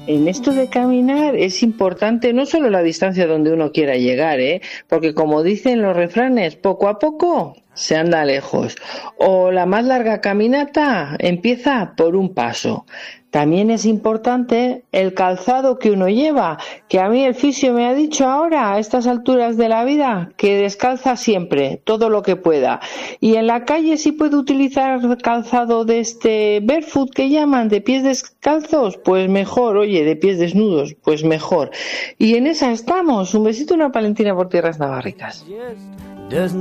En esto de caminar es importante no solo la distancia donde uno quiera llegar, porque como dicen los refranes, poco a poco se anda lejos. O la más larga caminata empieza por un paso. También es importante el calzado que uno lleva, que a mí el fisio me ha dicho ahora, a estas alturas de la vida, que descalza siempre, todo lo que pueda. Y en la calle si puede utilizar calzado de este barefoot que llaman, de pies descalzos, pues mejor, oye, de pies desnudos, pues mejor. Y en esa estamos. Un besito, una palentina por tierras navarricas.